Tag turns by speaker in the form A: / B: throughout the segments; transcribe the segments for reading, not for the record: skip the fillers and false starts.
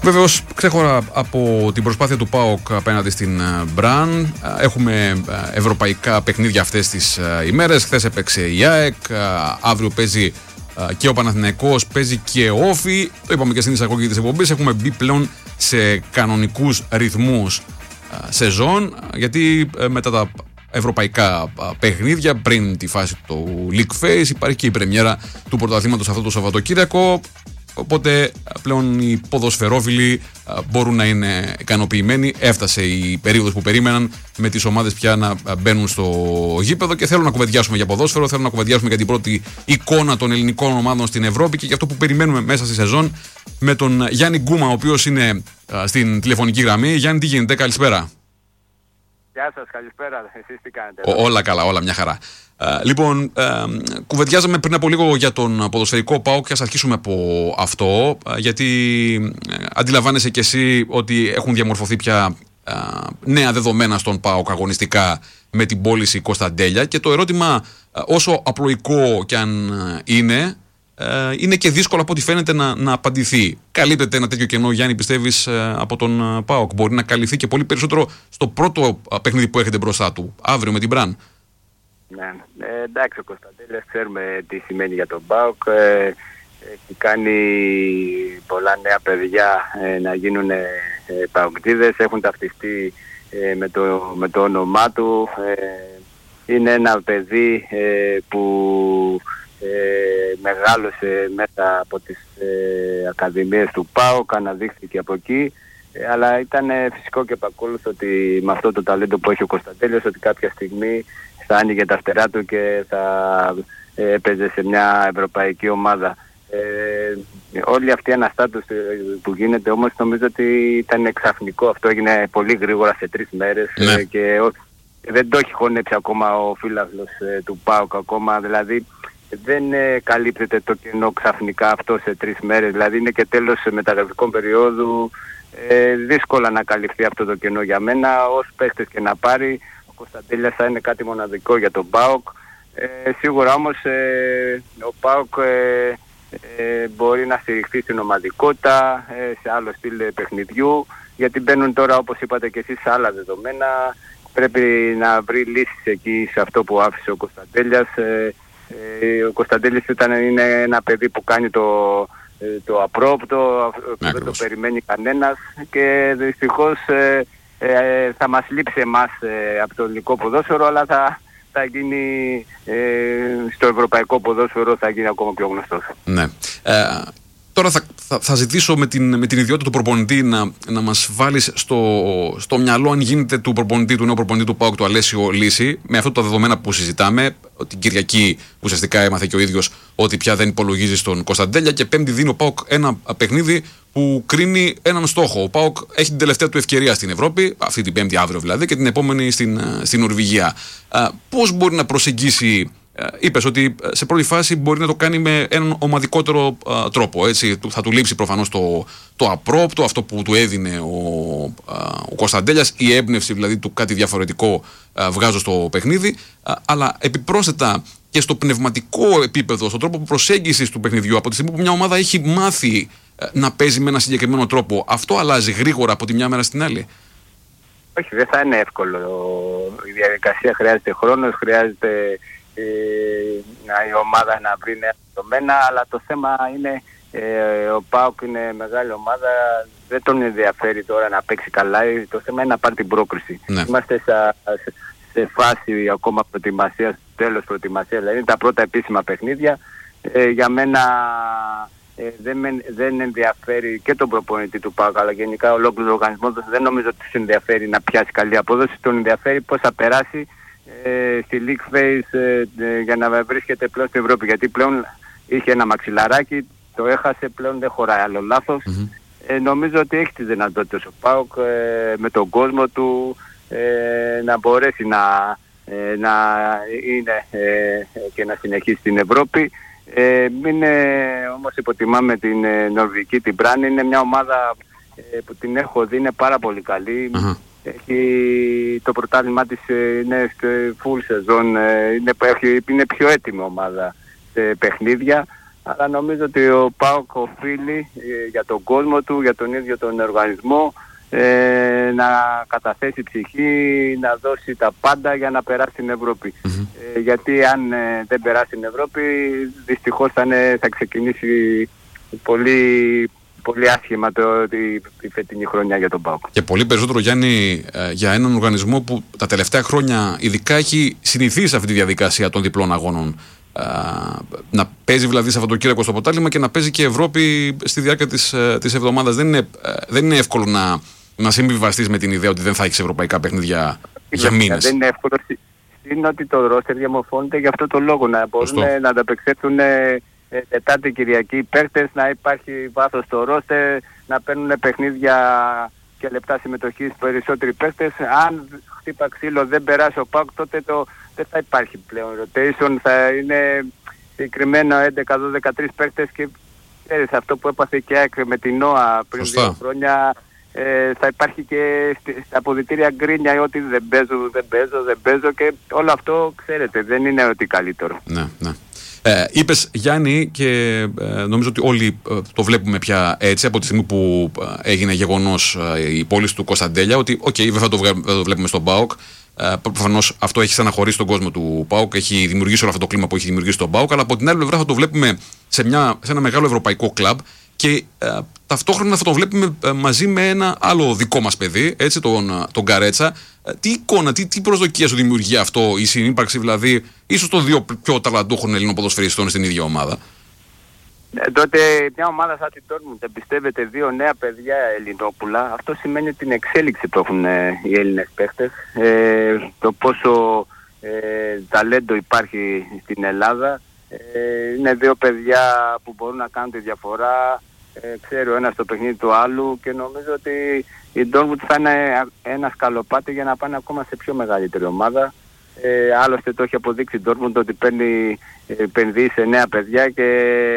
A: Βέβαιως, ξέχωρα από την προσπάθεια του ΠΑΟΚ απέναντι στην Μπραν, έχουμε ευρωπαϊκά παιχνίδια αυτές τις ημέρες. Χθες έπαιξε η ΑΕΚ, αύριο παίζει και ο Παναθηναϊκός, παίζει και ο Όφη. Το είπαμε και στην εισαγωγή της εκπομπής. Έχουμε μπει πλέον σε κανονικούς ρυθμούς σεζόν, γιατί μετά τα ευρωπαϊκά παιχνίδια, πριν τη φάση του League Phase, υπάρχει και η πρεμιέρα του πρωταθλήματος αυτό το Σαββατοκύριακο. Οπότε πλέον οι ποδοσφαιρόφιλοι μπορούν να είναι ικανοποιημένοι. Έφτασε η περίοδος που περίμεναν, με τις ομάδες πια να μπαίνουν στο γήπεδο, και θέλω να κουβεντιάσουμε για ποδόσφαιρο, θέλω να κουβεντιάσουμε για την πρώτη εικόνα των ελληνικών ομάδων στην Ευρώπη και για αυτό που περιμένουμε μέσα στη σεζόν, με τον Γιάννη Γκούμα, ο οποίος είναι στην τηλεφωνική γραμμή. Γιάννη, τι γίνεται? Καλησπέρα.
B: Γεια σας, καλησπέρα. Εσείς τι κάνετε?
A: Όλα καλά, όλα μια χαρά. Λοιπόν, κουβεντιάζαμε πριν από λίγο για τον ποδοσφαιρικό ΠΑΟΚ και ας αρχίσουμε από αυτό, γιατί αντιλαμβάνεσαι κι εσύ ότι έχουν διαμορφωθεί πια νέα δεδομένα στον ΠΑΟΚ αγωνιστικά με την πώληση Κωνσταντέλια, και το ερώτημα, όσο απλοϊκό κι αν είναι και δύσκολο από ό,τι φαίνεται να απαντηθεί. Καλύπτεται ένα τέτοιο κενό, Γιάννη, πιστεύεις, από τον ΠΑΟΚ? Μπορεί να καλυφθεί και πολύ περισσότερο στο πρώτο παιχνίδι που έχετε μπροστά του, αύριο με την Μπραν.
B: Ναι, εντάξει, ο Κωνσταντέλιας ξέρουμε τι σημαίνει για τον ΠΑΟΚ. Έχει κάνει πολλά νέα παιδιά να γίνουν παοκτίδες, έχουν ταυτιστεί με το όνομά του. Είναι ένα παιδί που μεγάλωσε μέσα από τις ακαδημίες του ΠΑΟΚ, αναδείχθηκε από εκεί, αλλά ήταν φυσικό και επακόλουθο ότι με αυτό το ταλέντο που έχει ο Κωνσταντέλιος, ότι κάποια στιγμή θα άνοιγε τα φτερά του και θα έπαιζε σε μια ευρωπαϊκή ομάδα. Όλη αυτή η αναστάτωση που γίνεται όμως, νομίζω ότι ήταν ξαφνικό. Αυτό έγινε πολύ γρήγορα, σε 3 μέρες.
A: Ναι.
B: Και δεν το έχει χωνέψει ακόμα ο φίλαθλος του ΠΑΟΚ ακόμα. Δηλαδή δεν καλύπτεται το κενό ξαφνικά αυτό σε 3 μέρες. Δηλαδή είναι και τέλος μεταγραφικών περίοδου. Δύσκολα να καλυφθεί αυτό το κενό για μένα. Όσους παίχτες και να πάρει, ο Κωνσταντέλιας θα είναι κάτι μοναδικό για τον ΠΑΟΚ. Σίγουρα όμως ο ΠΑΟΚ μπορεί να στηριχθεί στην ομαδικότητα, σε άλλο στυλ παιχνιδιού, γιατί μπαίνουν τώρα, όπως είπατε και εσείς, σε άλλα δεδομένα. Πρέπει να βρει λύσεις εκεί σε αυτό που άφησε ο Κωνσταντέλιας. Ο Κωνσταντέλιας είναι ένα παιδί που κάνει το απρόπτο, που δεν το περιμένει κανένας, και δυστυχώς θα μας λείψει εμάς από το ελληνικό ποδόσφαιρο, αλλά θα γίνει στο ευρωπαϊκό ποδόσφαιρο, θα γίνει ακόμα πιο γνωστός.
A: Ναι. Τώρα θα ζητήσω με την ιδιότητα του προπονητή να μας βάλεις στο μυαλό, αν γίνεται, του νέου προπονητή του ΠΑΟΚ, του Αλέσιο Λύση, με αυτά τα δεδομένα που συζητάμε. Την Κυριακή ουσιαστικά έμαθε και ο ίδιος ότι πια δεν υπολογίζει στον Κωνσταντέλια, και Πέμπτη δίνει ο ΠΑΟΚ ένα παιχνίδι που κρίνει έναν στόχο. Ο ΠΑΟΚ έχει την τελευταία του ευκαιρία στην Ευρώπη, αυτή την Πέμπτη, αύριο δηλαδή, και την επόμενη στην Νορβηγία. Πώς μπορεί να προσεγγίσει? Είπες ότι σε πρώτη φάση μπορεί να το κάνει με έναν ομαδικότερο τρόπο. Έτσι. Θα του λείψει προφανώς το απρόπτο, αυτό που του έδινε ο Κωνσταντέλιας, η έμπνευση δηλαδή του κάτι διαφορετικό βγάζω στο παιχνίδι, αλλά επιπρόσθετα και στο πνευματικό επίπεδο, στον τρόπο προσέγγισης του παιχνιδιού, από τη στιγμή που μια ομάδα έχει μάθει να παίζει με ένα συγκεκριμένο τρόπο. Αυτό αλλάζει γρήγορα από τη μια μέρα στην άλλη?
B: Όχι, δεν θα είναι εύκολο. Η διαδικασία χρειάζεται χρόνος, χρειάζεται η ομάδα να βρει νέα δεδομένα, αλλά το θέμα είναι ο ΠΑΟΚ είναι μεγάλη ομάδα, δεν τον ενδιαφέρει τώρα να παίξει καλά, το θέμα είναι να πάρει την πρόκριση. Ναι. Είμαστε σε φάση ακόμα προετοιμασίας, τέλος προετοιμασίας, δηλαδή είναι τα πρώτα επίσημα παιχνίδια. Για μένα δεν ενδιαφέρει και τον προπονητή του ΠΑΟΚ, αλλά γενικά ολόκληρο ο οργανισμός δεν νομίζω ότι τους ενδιαφέρει να πιάσει καλή απόδοση, τον ενδιαφέρει πώς θα περάσει στη League Phase για να βρίσκεται πλέον στην Ευρώπη, γιατί πλέον είχε ένα μαξιλαράκι, το έχασε, πλέον δεν χωράει άλλο λάθος. Νομίζω ότι έχει τις δυνατότητες ο ΠΑΟΚ με τον κόσμο του να μπορέσει να είναι και να συνεχίσει στην Ευρώπη. Όμως υποτιμάμε την Νορβηγική, την Μπραν. Είναι μια ομάδα που την έχω δει, είναι πάρα πολύ καλή. Το πρωτάθλημά της είναι full season, είναι πιο έτοιμη ομάδα σε παιχνίδια, αλλά νομίζω ότι ο ΠΑΟΚ οφείλει για τον κόσμο του, για τον ίδιο τον οργανισμό, να καταθέσει ψυχή, να δώσει τα πάντα για να περάσει στην Ευρώπη. Γιατί αν δεν περάσει στην Ευρώπη, δυστυχώς θα ξεκινήσει πολύ άσχημα η φετινή χρονιά για τον ΠΑΟΚ. Και
A: πολύ περισσότερο, Γιάννη, για έναν οργανισμό που τα τελευταία χρόνια ειδικά έχει συνηθίσει αυτή τη διαδικασία των διπλών αγώνων. Να παίζει δηλαδή Σαββατοκύριακο στο πρωτάθλημα και να παίζει και Ευρώπη στη διάρκεια της εβδομάδας. Δεν είναι εύκολο να συμβιβαστείς με την ιδέα ότι δεν θα έχεις ευρωπαϊκά παιχνίδια για μήνες.
B: Δεν είναι εύκολο. Είναι ότι το ρόστερ διαμορφώνεται για αυτό το λόγο. Να μπορούν να ανταπεξέλθουν Τετάρτη Κυριακή παίκτες, να υπάρχει βάθος στο ρόστερ, να παίρνουν παιχνίδια και λεπτά συμμετοχής περισσότεροι παίκτες. Αν χτύπα ξύλο δεν περάσει ο ΠΑΟΚ, τότε δεν θα υπάρχει πλέον rotation, θα είναι συγκεκριμένο 11-12-13 παίκτες και ξέρεις αυτό που έπαθε και άκρη με την ΝΟΑ πριν 2 χρόνια. Θα υπάρχει και στα αποδυτήρια γκρίνια ότι δεν παίζω και όλο αυτό ξέρετε δεν είναι ότι καλύτερο.
A: Ναι. Είπες, Γιάννη, και νομίζω ότι όλοι το βλέπουμε πια έτσι από τη στιγμή που έγινε γεγονός η πώληση του Κωνσταντέλια, ότι βέβαια το βλέπουμε στον ΠΑΟΚ. Προφανώς αυτό έχει στεναχωρήσει τον κόσμο του ΠΑΟΚ, έχει δημιουργήσει όλο αυτό το κλίμα που έχει δημιουργήσει τον ΠΑΟΚ, αλλά από την άλλη πλευρά θα το βλέπουμε σε ένα μεγάλο ευρωπαϊκό κλαμπ και ταυτόχρονα θα το βλέπουμε μαζί με ένα άλλο δικό μας παιδί, έτσι, τον Καρέτσα. Τι εικόνα, τι προσδοκία σου δημιουργεί αυτό, η συνύπαρξη δηλαδή ίσως των δύο πιο ταλαντούχων Ελλήνων ποδοσφαιριστών στην ίδια ομάδα?
B: Τότε μια ομάδα σαν την Dortmund εμπιστεύεται 2 νέα παιδιά Ελληνόπουλα. Αυτό σημαίνει την εξέλιξη που έχουν οι Έλληνες παίχτες, το πόσο ταλέντο υπάρχει στην Ελλάδα. Είναι 2 παιδιά που μπορούν να κάνουν τη διαφορά, ξέρει ο ένας το παιχνίδι του άλλου και νομίζω ότι η Dortmund θα είναι ένα σκαλοπάτι για να πάνε ακόμα σε πιο μεγαλύτερη ομάδα. Άλλωστε το έχει αποδείξει η Dortmund ότι επενδύει σε νέα παιδιά και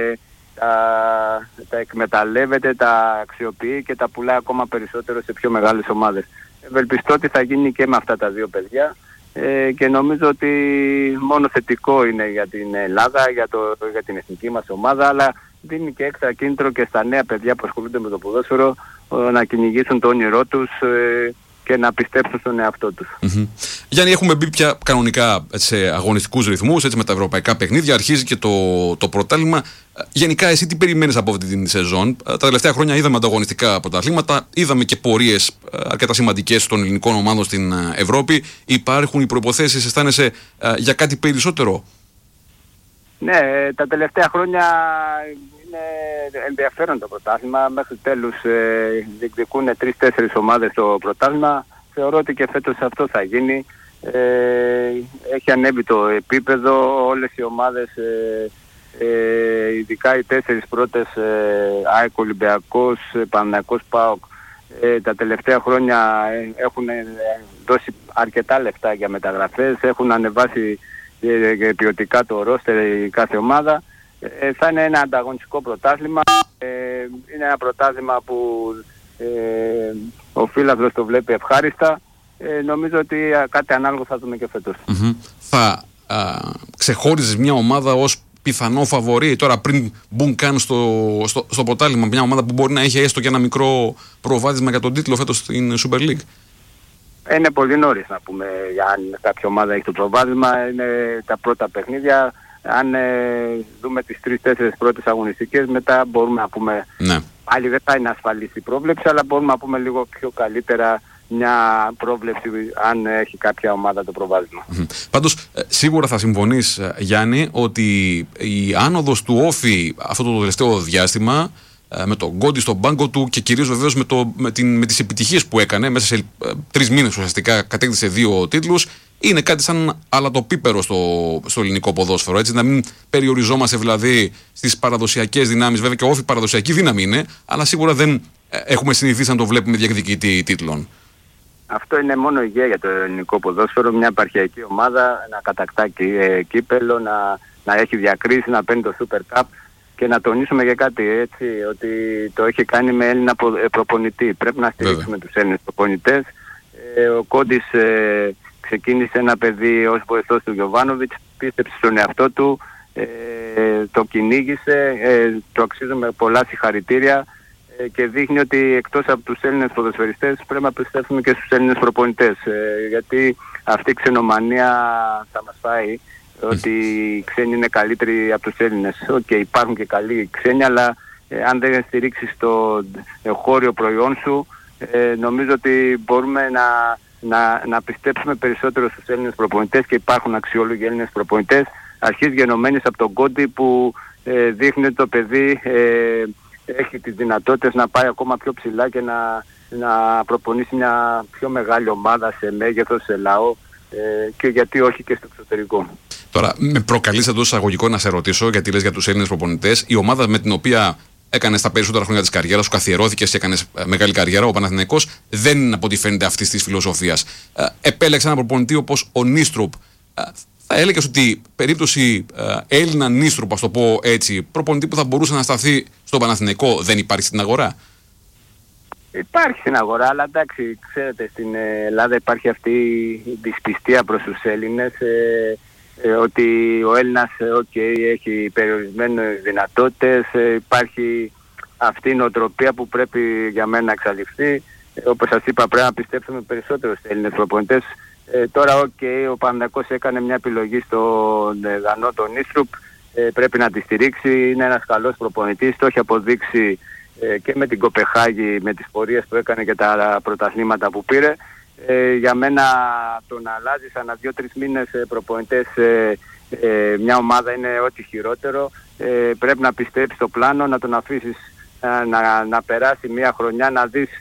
B: τα εκμεταλλεύεται, τα αξιοποιεί και τα πουλάει ακόμα περισσότερο σε πιο μεγάλες ομάδες. Ευελπιστώ ότι θα γίνει και με αυτά τα 2 παιδιά και νομίζω ότι μόνο θετικό είναι για την Ελλάδα, για την εθνική μας ομάδα, αλλά δίνει και έξτρα κίνητρο και στα νέα παιδιά που ασχολούνται με το ποδόσφαιρο να κυνηγήσουν το όνειρό τους και να πιστέψουν στον εαυτό τους.
A: Γιάννη, έχουμε μπει πια κανονικά σε αγωνιστικούς ρυθμούς, έτσι, με τα ευρωπαϊκά παιχνίδια, αρχίζει και το πρωτάθλημα. Γενικά, εσύ τι περιμένεις από αυτή την σεζόν? Τα τελευταία χρόνια είδαμε ανταγωνιστικά πρωταθλήματα, είδαμε και πορείες αρκετά σημαντικές των ελληνικών ομάδων στην Ευρώπη. Υπάρχουν οι προϋποθέσεις, αισθάνεσαι, για κάτι περισσότερο?
B: Ναι, τα τελευταία χρόνια είναι ενδιαφέρον το πρωτάθλημα. Μέχρι τέλους διεκδικούν 3-4 ομάδες το πρωτάθλημα. Θεωρώ ότι και φέτος αυτό θα γίνει. Έχει ανέβει το επίπεδο, όλες οι ομάδες, ειδικά οι 4 πρώτες, ΑΕΚ, Ολυμπιακός, Παναθηναϊκός, ΠΑΟΚ, τα τελευταία χρόνια έχουν δώσει αρκετά λεφτά για μεταγραφές, έχουν ανεβάσει ποιοτικά το ρόστερ η κάθε ομάδα. Θα είναι ένα ανταγωνιστικό πρωτάθλημα. Είναι ένα πρωτάθλημα που ο φίλαθλος το βλέπει ευχάριστα. Νομίζω ότι κάτι ανάλογο θα δούμε και φέτος.
A: Θα ξεχώριζες μια ομάδα ως πιθανό φαβορί τώρα πριν μπουν καν στο πρωτάθλημα, μια ομάδα που μπορεί να έχει έστω και ένα μικρό προβάδισμα για τον τίτλο φέτος στην Super League?
B: Είναι πολύ νωρίς να πούμε αν κάποια ομάδα έχει το προβάδισμα. Είναι τα πρώτα παιχνίδια. Αν δούμε τις 3-4 πρώτες αγωνιστικές, μετά μπορούμε να πούμε, πάλι δεν θα είναι ασφαλής η πρόβλεψη, αλλά μπορούμε να πούμε λίγο πιο καλύτερα μια πρόβλεψη αν έχει κάποια ομάδα το προβάδισμα.
A: Πάντως σίγουρα θα συμφωνείς, Γιάννη, ότι η άνοδος του Όφη αυτό το τελευταίο διάστημα, με τον Γκόντι στον πάγκο του και κυρίως βεβαίως με τις επιτυχίες που έκανε, μέσα σε 3 μήνες ουσιαστικά κατέκτησε 2 τίτλους, είναι κάτι σαν αλατοπίπερο στο ελληνικό ποδόσφαιρο. Έτσι, να μην περιοριζόμαστε δηλαδή στις παραδοσιακές δυνάμεις. Βέβαια και ο Όφη παραδοσιακή δύναμη είναι, αλλά σίγουρα δεν έχουμε συνηθίσει να το βλέπουμε διεκδικητή τίτλων.
B: Αυτό είναι μόνο υγεία για το ελληνικό ποδόσφαιρο. Μια επαρχιακή ομάδα να κατακτά κύπελο, να έχει διακρίσει, να παίρνει το Super Cup. Και να τονίσουμε για κάτι έτσι, ότι το έχει κάνει με Έλληνα προπονητή. Πρέπει να στηρίξουμε τους Έλληνες προπονητές. Ο Κόντις ξεκίνησε ένα παιδί ως βοηθός του Γιοβάνοβιτς, πίστεψε στον εαυτό του, το κυνήγησε, το αξίζουμε πολλά συγχαρητήρια και δείχνει ότι εκτός από τους Έλληνες ποδοσφαιριστές πρέπει να πιστέψουμε και στους Έλληνες προπονητές, γιατί αυτή η ξενομανία θα μας φάει, ότι οι ξένοι είναι καλύτεροι από τους Έλληνες. Υπάρχουν και καλοί ξένοι, αλλά αν δεν στηρίξεις το χώριο προϊόν σου, νομίζω ότι μπορούμε να πιστέψουμε περισσότερο στους Έλληνες προπονητές, και υπάρχουν αξιόλογοι Έλληνες προπονητές, αρχής γενομένης από τον Κόντι, που δείχνει ότι το παιδί έχει τις δυνατότητες να πάει ακόμα πιο ψηλά και να προπονήσει μια πιο μεγάλη ομάδα σε μέγεθος, σε λαό, και γιατί όχι και στο εξωτερικό.
A: Τώρα, με προκαλείς εντός εισαγωγικών να σε ρωτήσω, γιατί λες για τους Έλληνες προπονητές, η ομάδα με την οποία έκανες τα περισσότερα χρόνια της καριέρας σου, καθιερώθηκες και έκανες μεγάλη καριέρα, ο Παναθηναϊκός, δεν είναι από ό,τι φαίνεται αυτής της φιλοσοφίας. Επέλεξε ένα προπονητή όπως ο Νίστρουπ. Θα έλεγες ότι περίπτωση Έλληνα Νίστρουπ, ας το πω έτσι, προπονητή που θα μπορούσε να σταθεί στον Παναθηναϊκό, δεν υπάρχει στην αγορά?
B: Υπάρχει στην αγορά, αλλά εντάξει, ξέρετε, στην Ελλάδα υπάρχει αυτή η δυσπιστία προς τους Έλληνες, ότι ο Έλληνας έχει περιορισμένες δυνατότητες, υπάρχει αυτή η νοοτροπία που πρέπει για μένα να εξαλειφθεί. Όπως σας είπα, πρέπει να πιστέψουμε περισσότερο στους Έλληνες προπονητές. Τώρα ο Παναθηναϊκός έκανε μια επιλογή στον Δανό, τον Νίστρουπ, πρέπει να τη στηρίξει, είναι ένας καλός προπονητής, το έχει αποδείξει και με την Κοπεχάγη, με τις πορείες που έκανε και τα πρωταθλήματα που πήρε. Για μένα το να αλλάζεις ανά 2-3 μήνες προπονητές μια ομάδα είναι ό,τι χειρότερο. Πρέπει να πιστέψεις στο πλάνο, να τον αφήσεις να περάσει μια χρονιά, να δεις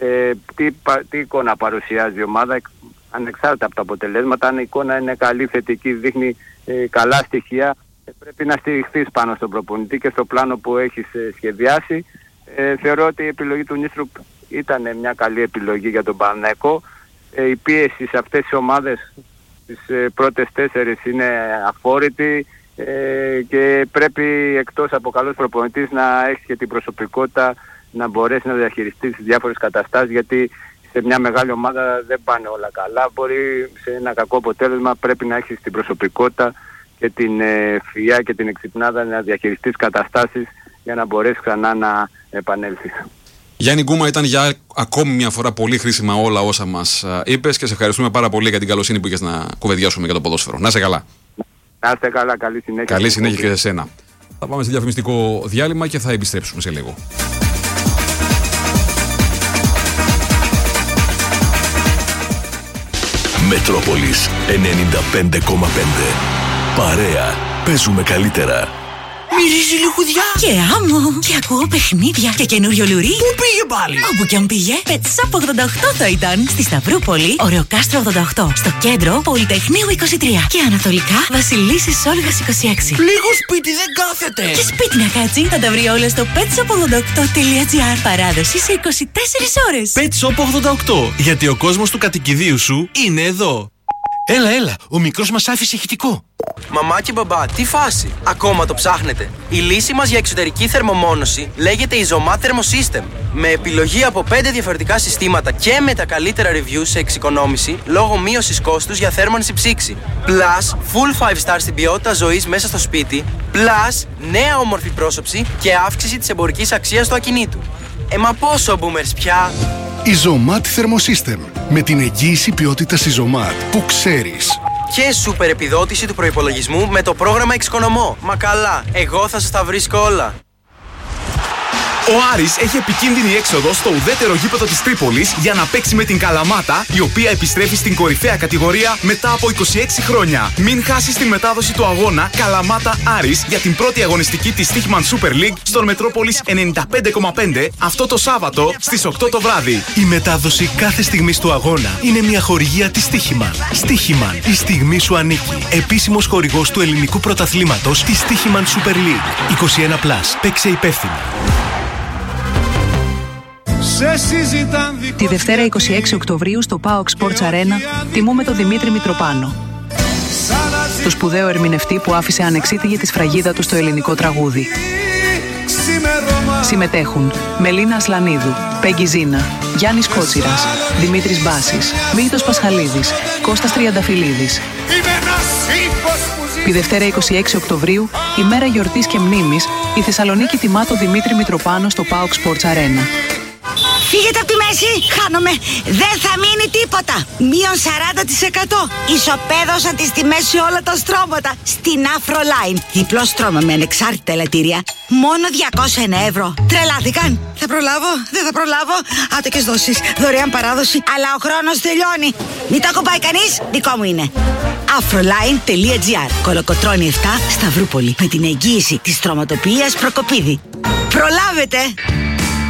B: τι εικόνα παρουσιάζει η ομάδα, ανεξάρτητα από τα αποτελέσματα. Αν η εικόνα είναι καλή, θετική, δείχνει καλά στοιχεία, πρέπει να στηριχθείς πάνω στον προπονητή και στο πλάνο που έχεις σχεδιάσει. Θεωρώ ότι η επιλογή του Νίστρουπ ήταν μια καλή επιλογή για τον Παναθηναϊκό. Η πίεση σε αυτές τις ομάδες, τις πρώτες 4 είναι αφόρητη, και πρέπει εκτός από καλός προπονητής να έχει και την προσωπικότητα να μπορέσει να διαχειριστεί τις διάφορες καταστάσεις, γιατί σε μια μεγάλη ομάδα δεν πάνε όλα καλά. Μπορεί σε ένα κακό αποτέλεσμα, πρέπει να έχεις την προσωπικότητα και την φυΐα και την εξυπνάδα να διαχειριστείς καταστάσεις για να μπορέσεις ξανά να επανέλθεις.
A: Γιάννη Γκούμα, ήταν για ακόμη μια φορά πολύ χρήσιμα όλα όσα μας είπες και σε ευχαριστούμε πάρα πολύ για την καλοσύνη που είχες να κουβεντιάσουμε για το ποδόσφαιρο. Να είσαι καλά.
B: Να είστε καλά, καλή συνέχεια.
A: Καλή συνέχεια και σε εσένα. Θα πάμε σε διαφημιστικό διάλειμμα και θα επιστρέψουμε σε λίγο.
C: Μετρόπολης 95,5. Παρέα. Παίζουμε καλύτερα.
D: Μυρίζει λιχουδιά και άμμο. Και ακούω παιχνίδια και καινούριο λουρί.
E: Πού πήγε πάλι?
D: Όπου κι αν πήγε, Pet Shop 88 θα ήταν. Στη Σταυρούπολη, Ωρεοκάστρο 88. Στο κέντρο, Πολυτεχνείου 23. Και ανατολικά, Βασιλίσσης Όλγας 26.
E: Λίγο σπίτι δεν κάθεται.
D: Και σπίτι να κάτσει, θα τα βρει όλα στο petshop88.gr. Παράδοση σε 24 ώρες.
E: Pet Shop 88. Γιατί ο κόσμος του κατοικιδίου σου είναι εδώ. Έλα, ο μικρός μας άφησε ηχητικό.
F: Μαμά και μπαμπά, τι φάση? Ακόμα το ψάχνετε? Η λύση μας για εξωτερική θερμομόνωση λέγεται Isomat Thermosystem. Με επιλογή από 5 διαφορετικά συστήματα και με τα καλύτερα reviews σε εξοικονόμηση λόγω μείωσης κόστους για θέρμανση ψήξη. Plus, full 5 star στην ποιότητα ζωής μέσα στο σπίτι. Plus, νέα όμορφη πρόσωψη και αύξηση της εμπορικής αξίας του ακινήτου. Μα πόσο boomers πια?
G: Isomat Thermosystem. Με την εγγύηση ποιότητας Isomat που ξέρεις.
F: Και σούπερ επιδότηση του προϋπολογισμού με το πρόγραμμα Εξοικονομώ. Μα καλά, εγώ θα σας τα βρίσκω όλα.
H: Ο Άρης έχει επικίνδυνη έξοδο στο ουδέτερο γήπεδο της Τρίπολης για να παίξει με την Καλαμάτα, η οποία επιστρέφει στην κορυφαία κατηγορία μετά από 26 χρόνια. Μην χάσεις την μετάδοση του αγώνα Καλαμάτα Άρης για την πρώτη αγωνιστική της Stichman Super League στον Μετρόπολης 95,5 αυτό το Σάββατο στις 8 το βράδυ.
G: Η μετάδοση κάθε στιγμής του αγώνα είναι μια χορηγία της Stichman. Stichman, η στιγμή σου ανήκει. Επίσημος χορηγός του ελληνικού πρωταθλήματος της Stichman Super League. 21+. Παίξε υπεύθυνα.
I: Τη Δευτέρα 26 Οκτωβρίου στο PAOK Sports Arena τιμούμε τον Δημήτρη Μητροπάνο, το σπουδαίο ερμηνευτή που άφησε ανεξίτηλη τη σφραγίδα του στο ελληνικό τραγούδι. Συμμετέχουν Μελίνα Ασλανίδου, Πέγγι Ζίνα, Γιάννης Κότσιρας, Δημήτρης Μπάσης, Μίλτος Πασχαλίδης, Κώστας Τριανταφυλλίδης. Τη Δευτέρα 26 Οκτωβρίου, ημέρα γιορτής και μνήμης, η Θεσσαλονίκη τιμά τον Δημήτρη Μητροπάνο στο PAOK Sports Arena.
J: Φύγετε από τη μέση, χάνομαι. Δεν θα μείνει τίποτα. Μείον 40%. Ισοπαίδωσαν τις τιμές σε όλα τα στρώματα. Στην Afroline. Διπλό στρώμα με ανεξάρτητα ελαττήρια. Μόνο 201 ευρώ. Τρελάθηκαν. Θα προλάβω, δεν θα προλάβω. Άτοκες δόσεις, δωρεάν παράδοση. Αλλά ο χρόνος τελειώνει. Μην τα κομπάει κανείς, δικό μου είναι. Afroline.gr. Κολοκοτρώνη 7, Σταυρούπολη. Με την εγγύηση της στρωματοποιίας Προκοπίδη. Προλάβετε!